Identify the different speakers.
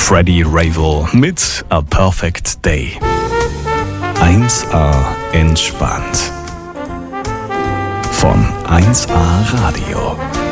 Speaker 1: Freddie Ravel mit A Perfect Day. 1A entspannt. Von 1A Radio.